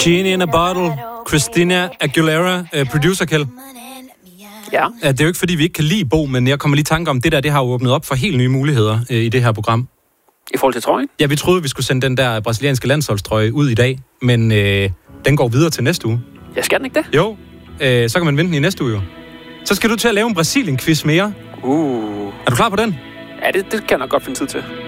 Genie in a Bottle, Christina Aguilera, producer Kjeld. Ja. Det er jo ikke, fordi vi ikke kan lide Bo, men jeg kommer lige i tanke om, det har jo åbnet op for helt nye muligheder i det her program. I forhold til trøjen? Ja, vi troede, vi skulle sende den der brasilianske landsholdstrøje ud i dag, men den går videre til næste uge. Jeg skal den ikke det? Jo, så kan man vinde den i næste uge jo. Så skal du til at lave en Brasilien-quiz mere. Er du klar på den? Ja, det kan jeg nok godt finde tid til.